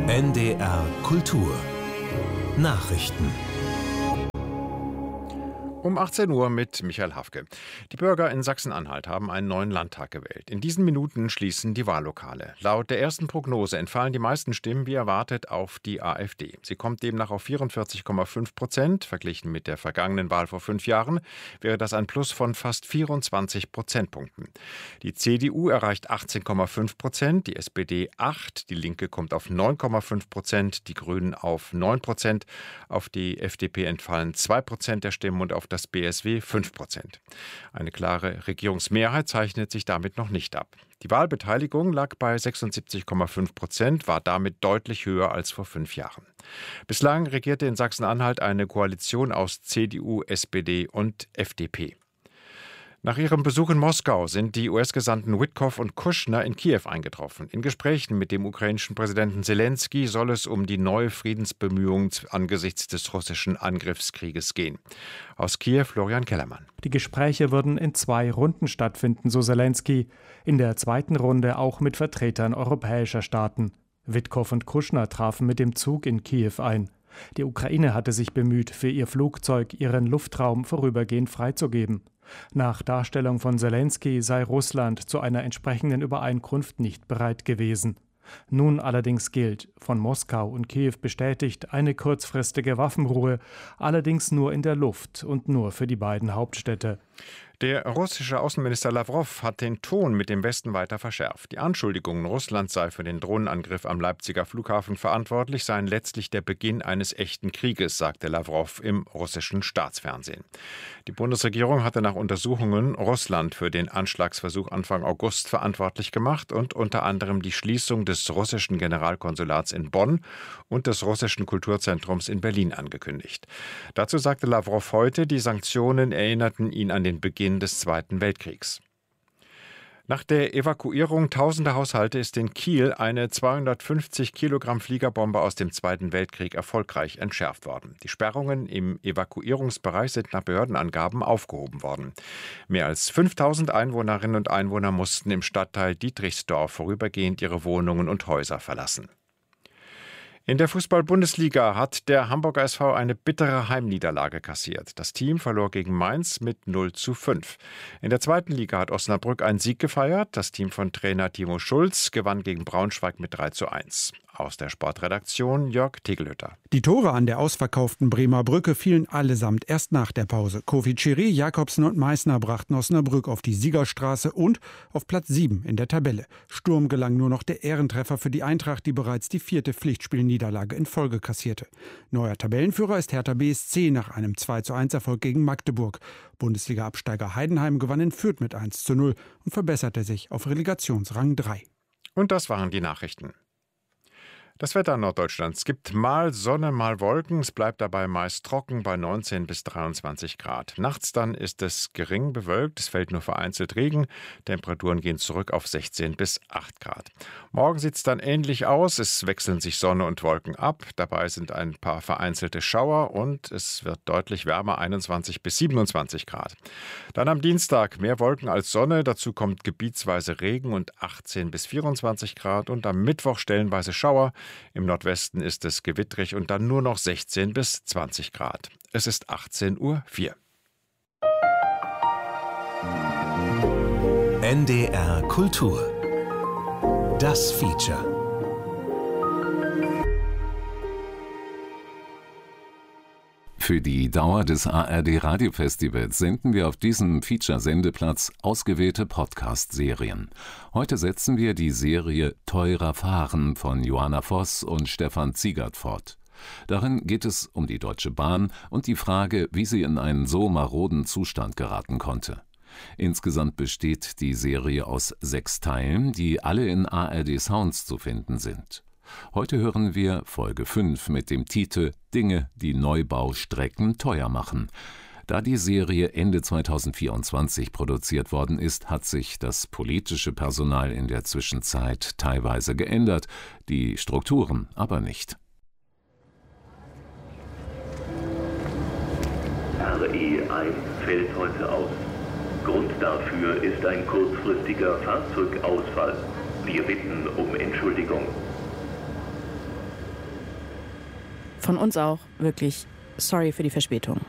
NDR Kultur Nachrichten. Um 18 Uhr mit Michael Hafke. Die Bürger in Sachsen-Anhalt haben einen neuen Landtag gewählt. In diesen Minuten schließen die Wahllokale. Laut der ersten Prognose entfallen die meisten Stimmen wie erwartet auf die AfD. Sie kommt demnach auf 44,5%. Verglichen mit der vergangenen Wahl vor 5 Jahren wäre das ein Plus von fast 24 Prozentpunkten. Die CDU erreicht 18,5%, die SPD 8%, die Linke kommt auf 9,5%, die Grünen auf 9%, auf die FDP entfallen 2% der Stimmen und auf das BSW 5%. Eine klare Regierungsmehrheit zeichnet sich damit noch nicht ab. Die Wahlbeteiligung lag bei 76,5%, war damit deutlich höher als vor 5 Jahren. Bislang regierte in Sachsen-Anhalt eine Koalition aus CDU, SPD und FDP. Nach ihrem Besuch in Moskau sind die US-Gesandten Witkoff und Kushner in Kiew eingetroffen. In Gesprächen mit dem ukrainischen Präsidenten Selenskyj soll es um die neue Friedensbemühungen angesichts des russischen Angriffskrieges gehen. Aus Kiew Florian Kellermann. Die Gespräche würden in 2 Runden stattfinden, so Selenskyj. In der zweiten Runde auch mit Vertretern europäischer Staaten. Witkoff und Kushner trafen mit dem Zug in Kiew ein. Die Ukraine hatte sich bemüht, für ihr Flugzeug ihren Luftraum vorübergehend freizugeben. Nach Darstellung von Selenskyj sei Russland zu einer entsprechenden Übereinkunft nicht bereit gewesen. Nun allerdings gilt, von Moskau und Kiew bestätigt eine kurzfristige Waffenruhe, allerdings nur in der Luft und nur für die beiden Hauptstädte. Der russische Außenminister Lawrow hat den Ton mit dem Westen weiter verschärft. Die Anschuldigungen, Russland sei für den Drohnenangriff am Leipziger Flughafen verantwortlich, seien letztlich der Beginn eines echten Krieges, sagte Lawrow im russischen Staatsfernsehen. Die Bundesregierung hatte nach Untersuchungen Russland für den Anschlagsversuch Anfang August verantwortlich gemacht und unter anderem die Schließung des russischen Generalkonsulats in Bonn und des russischen Kulturzentrums in Berlin angekündigt. Dazu sagte Lawrow heute, die Sanktionen erinnerten ihn an den Beginn des Zweiten Weltkriegs. Nach der Evakuierung tausender Haushalte ist in Kiel eine 250 Kilogramm Fliegerbombe aus dem Zweiten Weltkrieg erfolgreich entschärft worden. Die Sperrungen im Evakuierungsbereich sind nach Behördenangaben aufgehoben worden. Mehr als 5000 Einwohnerinnen und Einwohner mussten im Stadtteil Dietrichsdorf vorübergehend ihre Wohnungen und Häuser verlassen. In der Fußball-Bundesliga hat der Hamburger SV eine bittere Heimniederlage kassiert. Das Team verlor gegen Mainz mit 0:5. In der zweiten Liga hat Osnabrück einen Sieg gefeiert. Das Team von Trainer Timo Schulz gewann gegen Braunschweig mit 3:1. Aus der Sportredaktion Jörg Tegelhütter. Die Tore an der ausverkauften Bremer Brücke fielen allesamt erst nach der Pause. Kofi Chiri, Jakobsen und Meißner brachten Osnabrück auf die Siegerstraße und auf Platz 7 in der Tabelle. Sturm gelang nur noch der Ehrentreffer für die Eintracht, die bereits die 4. Pflichtspielniederlage in Folge kassierte. Neuer Tabellenführer ist Hertha BSC nach einem 2:1-Erfolg gegen Magdeburg. Bundesliga-Absteiger Heidenheim gewann in Fürth mit 1:0 und verbesserte sich auf Relegationsrang 3. Und das waren die Nachrichten. Das Wetter in Norddeutschland. Es gibt mal Sonne, mal Wolken. Es bleibt dabei meist trocken bei 19 bis 23 Grad. Nachts dann ist es gering bewölkt. Es fällt nur vereinzelt Regen. Temperaturen gehen zurück auf 16 bis 8 Grad. Morgen sieht es dann ähnlich aus. Es wechseln sich Sonne und Wolken ab. Dabei sind ein paar vereinzelte Schauer und es wird deutlich wärmer, 21 bis 27 Grad. Dann am Dienstag mehr Wolken als Sonne. Dazu kommt gebietsweise Regen und 18 bis 24 Grad. Und am Mittwoch stellenweise Schauer. Im Nordwesten ist es gewittrig und dann nur noch 16 bis 20 Grad. Es ist 18:04 Uhr. NDR Kultur. Das Feature. Für die Dauer des ARD-Radiofestivals senden wir auf diesem Feature-Sendeplatz ausgewählte Podcast-Serien. Heute setzen wir die Serie Teurer Fahren von Johanna Voss und Stefan Ziegert fort. Darin geht es um die Deutsche Bahn und die Frage, wie sie in einen so maroden Zustand geraten konnte. Insgesamt besteht die Serie aus 6 Teilen, die alle in ARD Sounds zu finden sind. Heute hören wir Folge 5 mit dem Titel Dinge, die Neubaustrecken teuer machen. Da die Serie Ende 2024 produziert worden ist, hat sich das politische Personal in der Zwischenzeit teilweise geändert, die Strukturen aber nicht. RE1 fällt heute aus. Grund dafür ist ein kurzfristiger Fahrzeugausfall. Wir bitten um Entschuldigung. von uns auch wirklich sorry für die Verspätung.